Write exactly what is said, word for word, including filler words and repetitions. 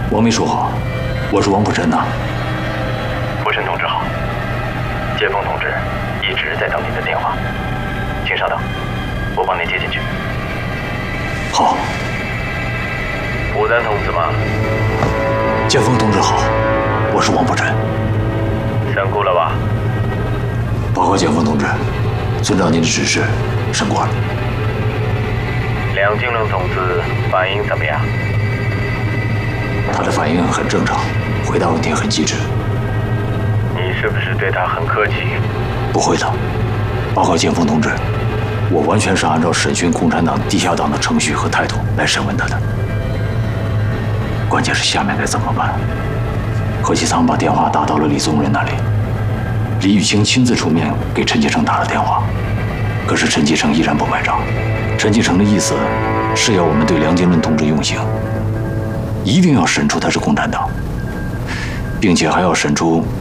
王秘书好，我是王普臣呐。 普臣同志好，杰峰同志一直在等您的电话，请稍等，我帮您接进去。 好。 普丹同志吗？ 杰峰同志好，我是王普臣。 审过了吧？ 报告杰峰同志，遵照您的指示，审过了。 梁金龙同志反应怎么样？ 他的反应很正常，回答问题很机智。 你是不是对他很客气？ 不会的，报告剑锋同志，我完全是按照审讯共产党地下党的程序和态度来审问他的。关键是下面该怎么办？何其仓把电话打到了李宗仁那里，李玉清亲自出面给陈继承打了电话，可是陈继承依然不买账。陈继承的意思是要我们对梁金伦同志用刑，一定要审出他是共产党，并且还要审出